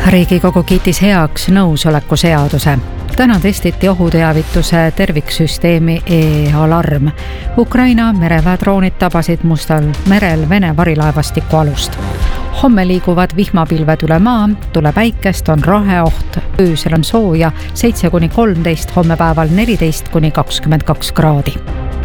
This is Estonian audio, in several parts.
Riigikogu kiitis heaks nõusoleku seaduse. Täna testiti ohuteavituse terviksüsteemi e-alarm. Ukraina mereväedroonid tabasid Mustal merel Vene varilaevastiku alust. Homme liiguvad vihmapilved üle maa, tuleb päikest, on raheoht, öösel on sooja 7-13, homme päeval 14-22 kraadi.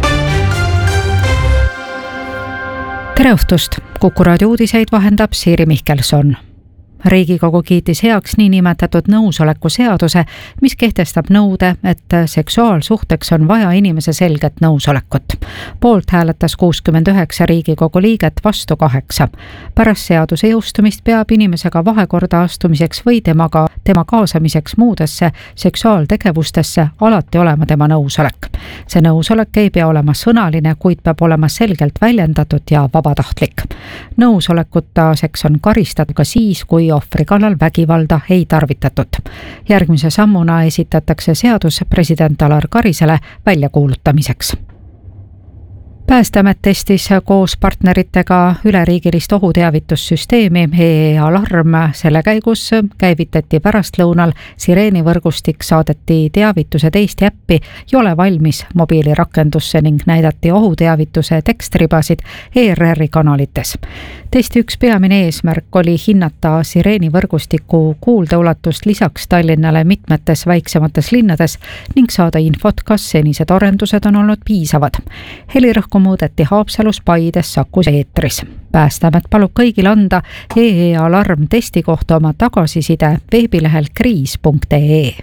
Tere õhtust! Kuku raadio uudiseid vahendab Siiri Mihkelson. Riigikogu kiitis heaks niinimetatud nõusoleku seaduse, mis kehtestab nõude, et seksuaalsuhteks on vaja inimese selget nõusolekut. Poolt hääletas 69 Riigikogu liiget, vastu 8. Pärast seaduse jõustumist peab inimesega vahekorda astumiseks või tema kaasamiseks muudesse seksuaaltegevustesse alati olema tema nõusolek. See nõusolek ei pea olema sõnaline, kuid peab olema selgelt väljendatud ja vabatahtlik. Nõusolekuta seks on karistatud ka siis, kui ohvri kallal vägivalda ei tarvitatud. Järgmise sammuna esitatakse seadus president Alar Karisele väljakuulutamiseks. Päästeamet testis koos partneritega üleriigilist ohuteavitussüsteemi e-alarm. Selle käigus käivitati pärastlõunal sireenivõrgustik, saadeti teavitused Eesti äppi Jole valmis mobiilirakendusse ning näidati ohuteavituse tekstribasid ERR-i kanalites. Testi üks peamine eesmärk oli hinnata sireenivõrgustiku kuuldeulatust lisaks Tallinnale mitmetes väiksemates linnades ning saada infot, kas senised arendused on olnud piisavad. Helirõhku muudeti Haapsalus, Paides, Sakus ja eetris. Päästeamet palub kõigil anda e-alarm testi kohta oma tagasiside veebilehel kriis.ee.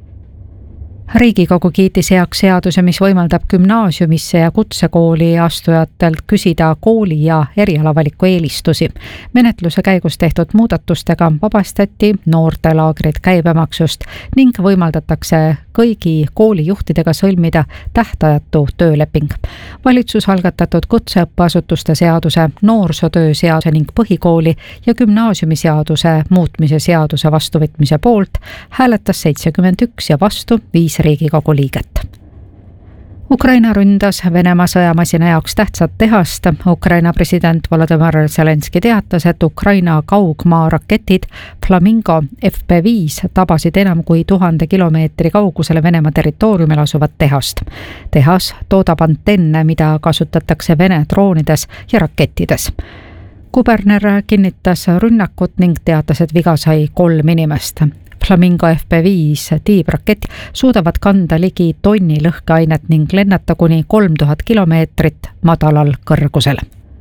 Riigikogu kiitis heaks seaduse, mis võimaldab gümnaasiumisse ja kutsekooli astujatelt küsida kooli ja erialavaliku eelistusi. Menetluse käigus tehtud muudatustega vabastati noortelaagrid käibemaksust ning võimaldatakse kõigi koolijuhtidega sõlmida tähtajatu tööleping. Valitsus algatatud kutseõppeasutuste seaduse, noorsootöö seaduse ning põhikooli ja gümnaasiumiseaduse muutmise seaduse vastuvõtmise poolt hääletas 71 ja vastu 5 Riigikogu liiget. Ukraina ründas Venemaa sõjamasina jaoks tähtsat tehast. Ukraina president Volodymyr Zelenski teatas, et Ukraina kaugmaa raketid Flamingo FP5 tabasid enam kui 1000 kilomeetri kaugusele Venemaa territooriumil asuvat tehast. Tehas toodab antenne, mida kasutatakse Vene droonides ja rakettides. Kuberner kinnitas rünnakut ning teatas, et viga sai 3 inimest. Flamingo FP5 tiibrakett suudavad kanda ligi tonni lõhkeainet ning lennata kuni 3000 kilomeetrit madalal kõrgusel.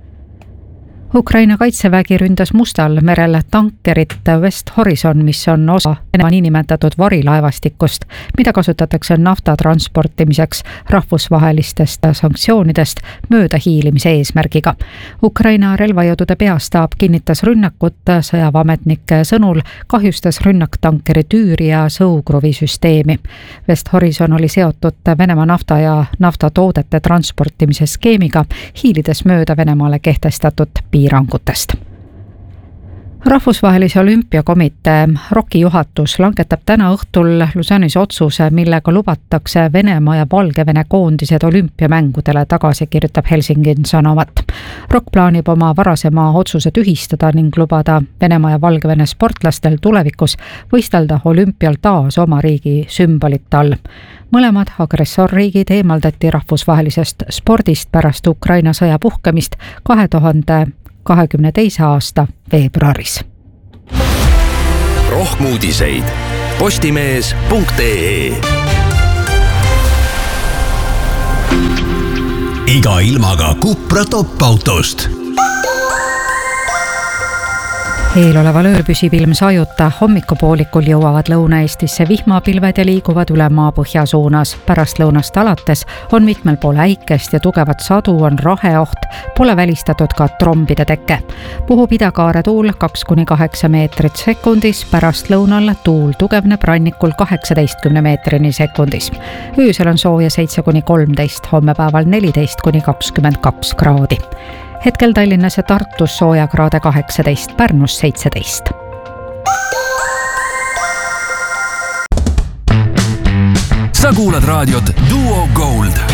Ukraina kaitsevägi ründas Mustal merel tankerit West Horizon, mis on osa Venemaa niinimetatud varilaevastikust, mida kasutatakse nafta transportimiseks rahvusvahelistest sanktsioonidest mööda hiilimise eesmärgiga. Ukraina relvajõudude peastaap kinnitas rünnakut, sõjaväeametnike sõnul kahjustas rünnak tankeri tüüri ja sõukruvisüsteemi. West Horizon oli seotud Venemaa nafta ja naftatoodete transportimise skeemiga, hiilides mööda Venemaale kehtestatud piirangutest. Rahvusvahelise olümpiakomitee ROK-i juhatus langetab täna õhtul Lausanne'is otsuse, millega lubatakse Venemaa ja Valgevene koondised olümpiamängudele tagasi, kirjutab Helsingin Sanomat. ROK plaanib oma varasema otsuse tühistada ning lubada Venemaa ja Valgevene sportlastel tulevikus võistelda olümpial taas oma riigi sümbolite all. Mõlemad agressorriigid eemaldati rahvusvahelisest spordist pärast Ukraina sõja puhkemist 2022. aasta veebruaris. Rohkem uudiseid postimees.ee. Iga ilmaga Cupra top-autost. Eeloleval ööl püsib ilm sajuta, hommikupoolikul jõuavad Lõuna-Eestisse vihmapilved ja liiguvad üle maapõhja suunas. Pärast lõunast alates on mitmel pool äikest ja tugevat sadu, on raheoht, pole välistatud ka trombide teke. Puhub idakaare tuul 2-8 meetrit sekundis, pärast lõunal tuul tugevneb rannikul 18 meetrini sekundis. Öösel on sooja 7-13, homme päeval 14-22 kraadi. Hetkel Tallinnas ja Tartus sooja kraade 18, Pärnus 17. Sa kuulad raadiot Duo Gold.